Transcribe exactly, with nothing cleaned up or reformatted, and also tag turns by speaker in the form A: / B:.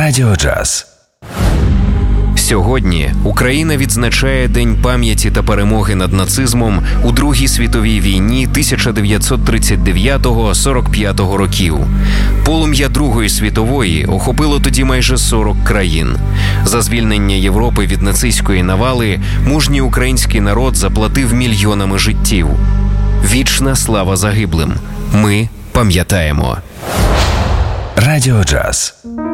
A: Радіо Джаз. Сьогодні Україна відзначає День пам'яті та перемоги над нацизмом у Другій світовій війні тисяча дев'ятсот тридцять дев'ятого - сорок п'ятого років. Полум'я Другої світової охопило тоді майже сорок країн. За звільнення Європи від нацистської навали мужній український народ заплатив мільйонами життів. Вічна слава загиблим. Ми пам'ятаємо. Радіо Джаз.